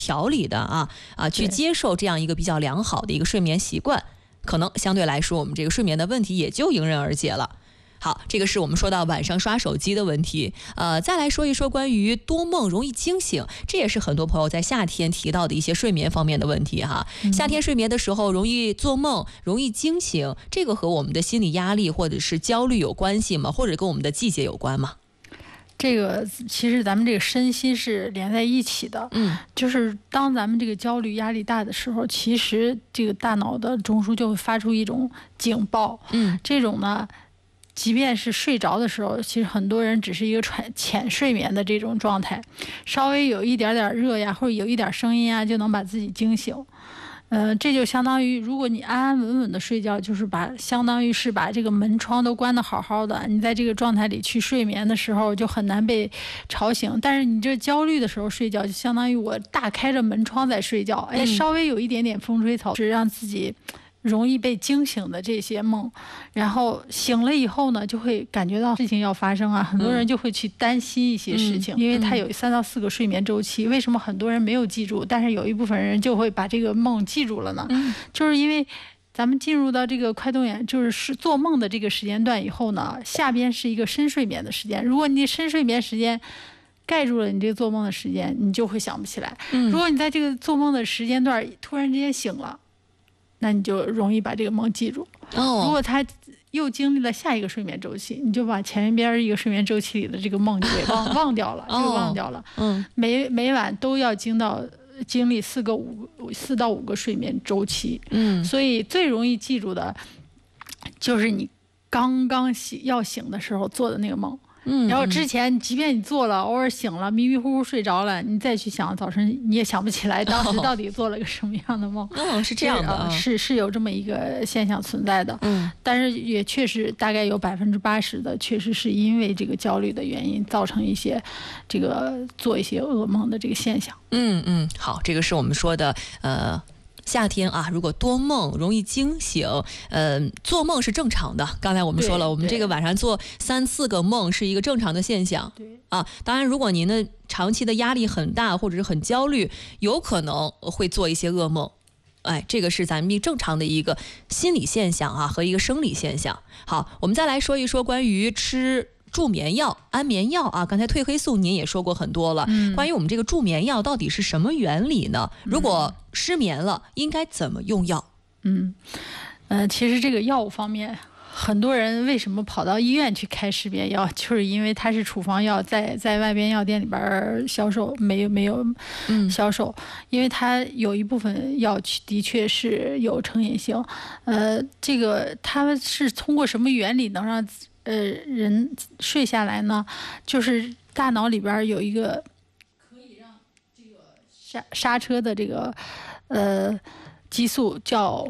调理的去接受这样一个比较良好的一个睡眠习惯，可能相对来说我们这个睡眠的问题也就迎刃而解了。好，这个是我们说到晚上刷手机的问题。再来说一说关于多梦容易惊醒，这也是很多朋友在夏天提到的一些睡眠方面的问题哈。夏天睡眠的时候容易做梦，容易惊醒，这个和我们的心理压力或者是焦虑有关系吗？或者跟我们的季节有关吗？ 这个其实咱们这个身心是连在一起的，就是当咱们这个焦虑压力大的时候，其实这个大脑的中枢就会发出一种警报，这种呢，即便是睡着的时候，其实很多人只是一个浅睡眠的这种状态，稍微有一点点热呀，或者有一点声音啊，就能把自己惊醒。这就相当于，如果你安安稳稳的睡觉，就是相当于是把这个门窗都关得好好的，你在这个状态里去睡眠的时候，就很难被吵醒。但是你这焦虑的时候睡觉，就相当于我大开着门窗在睡觉，稍微有一点点风吹草，是让自己容易被惊醒的这些梦，然后醒了以后呢，就会感觉到事情要发生啊，很多人就会去担心一些事情，因为他有3到4个睡眠周期。为什么很多人没有记住，但是有一部分人就会把这个梦记住了呢？就是因为咱们进入到这个快动眼，就是做梦的这个时间段以后呢，下边是一个深睡眠的时间。如果你深睡眠时间盖住了你这个做梦的时间，你就会想不起来。如果你在这个做梦的时间段突然之间醒了，那你就容易把这个梦记住。如果他又经历了下一个睡眠周期，你就把前边一个睡眠周期里的这个梦就给忘掉了，忘掉了。每晚都要经历4到5个睡眠周期。所以最容易记住的就是你刚刚要醒的时候做的那个梦。然后之前即便你做了，偶尔醒了，迷迷糊糊睡着了，你再去想，早晨你也想不起来当时到底做了个什么样的梦。 是这样的， 是有这么一个现象存在的。但是也确实大概有80%的确实是因为这个焦虑的原因造成一些这个做一些噩梦的这个现象。 好，这个是我们说的夏天如果多梦容易惊醒，做梦是正常的。刚才我们说了，我们这个晚上做3、4个梦是一个正常的现象。当然，如果您的长期的压力很大或者是很焦虑，有可能会做一些噩梦。这个是咱们正常的一个心理现象和一个生理现象。好，我们再来说一说关于吃助眠药、安眠药刚才褪黑素您也说过很多了。关于我们这个助眠药到底是什么原理呢？如果失眠了，应该怎么用药？ 其实这个药物方面，很多人为什么跑到医院去开失眠药，就是因为它是处方药，在外边药店里边销售，没有销售，因为它有一部分药的确是有成瘾性。这个它是通过什么原理能让人睡下来呢？就是大脑里边有一个可以让这个刹车的这个激素叫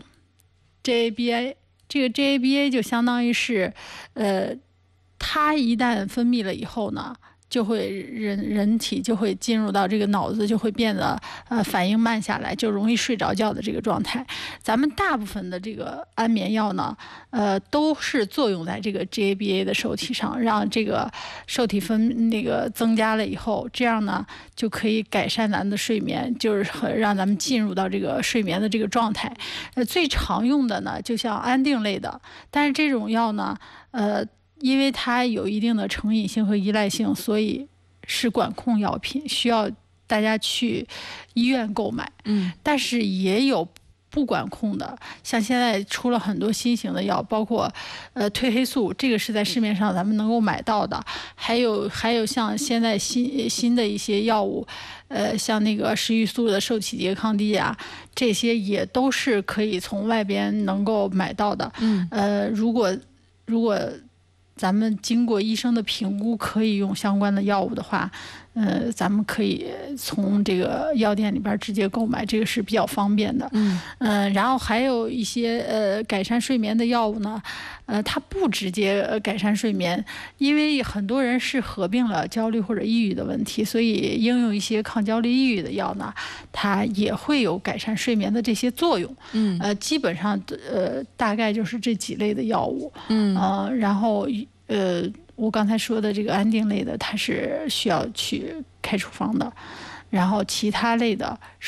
GABA， 这个 GABA 就相当于是它一旦分泌了以后呢，就会人体就会进入到这个脑子就会变得反应慢下来，就容易睡着觉的这个状态。咱们大部分的这个安眠药呢，都是作用在这个 GABA 的受体上，让这个受体增加了以后，这样呢就可以改善咱们的睡眠，就是让咱们进入到这个睡眠的这个状态。最常用的呢，就像安定类的，但是这种药呢，因为它有一定的成瘾性和依赖性，所以是管控药品，需要大家去医院购买。但是也有不管控的，像现在出了很多新型的药，包括褪黑素，这个是在市面上咱们能够买到的。还有像现在新的一些药物，像那个食欲素的受体拮抗剂这些也都是可以从外边能够买到的。如果咱们经过医生的评估可以用相关的药物的话，咱们可以从这个药店里边直接购买，这个是比较方便的。然后还有一些改善睡眠的药物呢，它不直接改善睡眠，因为很多人是合并了焦虑或者抑郁的问题，所以应用一些抗焦虑抑郁的药呢，它也会有改善睡眠的这些作用。基本上大概就是这几类的药物。然后我刚才说的这个安定类的，它是需要去开处方的，然后其他类的